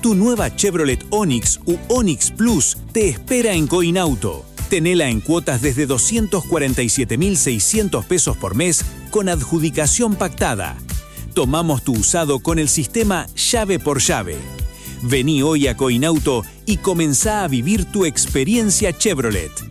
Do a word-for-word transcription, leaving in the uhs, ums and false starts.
Tu nueva Chevrolet Onix u Onix Plus te espera en Coinauto. Tenela en cuotas desde doscientos cuarenta y siete mil seiscientos pesos por mes con adjudicación pactada. Tomamos tu usado con el sistema llave por llave. Vení hoy a Coinauto y comenzá a vivir tu experiencia Chevrolet.